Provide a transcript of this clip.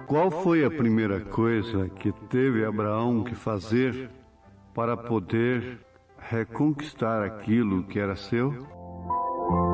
Qual foi a primeira coisa que teve Abraão que fazer para poder reconquistar aquilo que era seu?